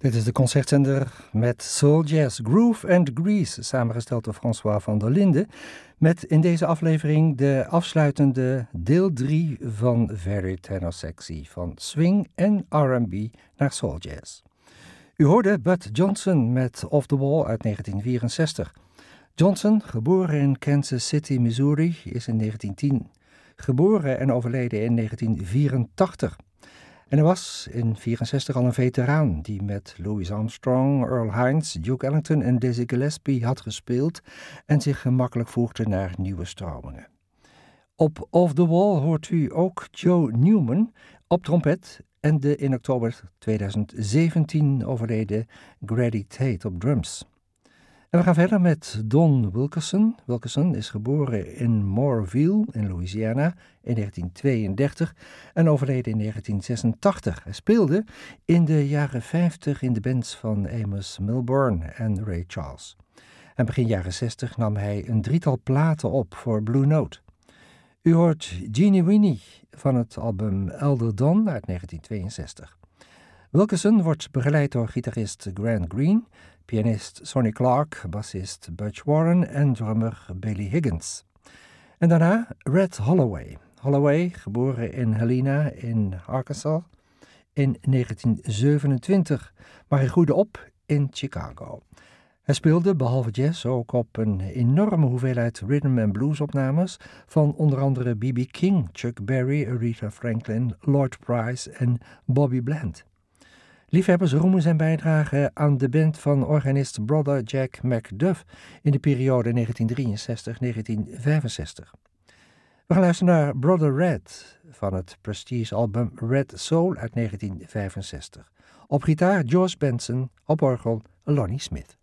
Dit is de concertzender met Soul Jazz, Groove and Grease, samengesteld door François van der Linden, met in deze aflevering de afsluitende deel 3 van Very Tenor Sexy, van swing en R&B naar soul jazz. U hoorde Bud Johnson met Off the Wall uit 1964. Johnson, geboren in Kansas City, Missouri, is in 1910. Geboren en overleden in 1984. En hij was in 1964 al een veteraan die met Louis Armstrong, Earl Hines, Duke Ellington en Dizzy Gillespie had gespeeld en zich gemakkelijk voegde naar nieuwe stromingen. Op Off the Wall hoort u ook Joe Newman op trompet en de in oktober 2017 overleden Grady Tate op drums. En we gaan verder met Don Wilkerson. Wilkerson is geboren in Moorville in Louisiana in 1932 en overleden in 1986. Hij speelde in de jaren 50 in de bands van Amos Milburn en Ray Charles. En begin jaren 60 nam hij een drietal platen op voor Blue Note. U hoort Jeannie Weenie van het album Elder Dawn uit 1962. Wilkerson wordt begeleid door gitarist Grant Green, pianist Sonny Clark, bassist Butch Warren en drummer Billy Higgins. En daarna Red Holloway. Holloway, geboren in Helena in Arkansas in 1927, maar hij groeide op in Chicago. Hij speelde behalve jazz ook op een enorme hoeveelheid rhythm and blues opnames van onder andere B.B. King, Chuck Berry, Aretha Franklin, Lloyd Price en Bobby Bland. Liefhebbers roemen zijn bijdrage aan de band van organist Brother Jack McDuff in de periode 1963-1965. We gaan luisteren naar Brother Red van het prestige-album Red Soul uit 1965. Op gitaar George Benson, op orgel Lonnie Smith.